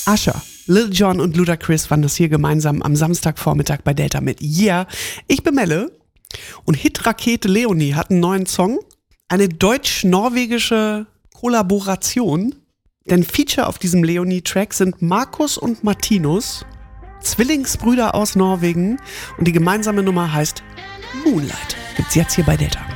Usher, Lil Jon und Ludacris waren das hier gemeinsam am Samstagvormittag bei Delta mit Yeah. Ich bin Melle und Hitrakete Leonie hat einen neuen Song, eine deutsch-norwegische Kollaboration. Denn Feature auf diesem Leonie-Track sind Markus und Martinus, Zwillingsbrüder aus Norwegen, und die gemeinsame Nummer heißt Moonlight. Gibt's jetzt hier bei Delta.